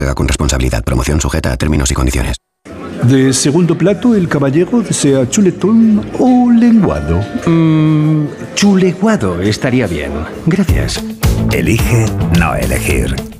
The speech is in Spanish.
Juega con responsabilidad. Promoción sujeta a términos y condiciones. De segundo plato, el caballero desea chuletón o lenguado. Chuleguado estaría bien. Gracias. Elige no elegir.